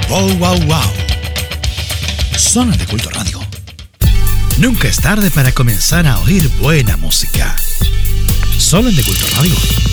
Wow, wow, wow. Zona de Culto Radio. Nunca es tarde para comenzar a oír buena música. Solo en De Culto Radio.